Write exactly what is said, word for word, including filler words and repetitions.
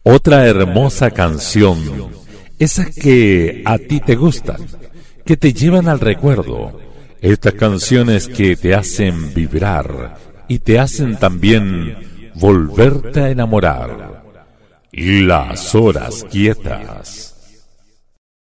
Otra hermosa canción, esas que a ti te gustan, que te llevan al recuerdo, estas canciones que te hacen vibrar y te hacen también volverte a enamorar. Las horas quietas.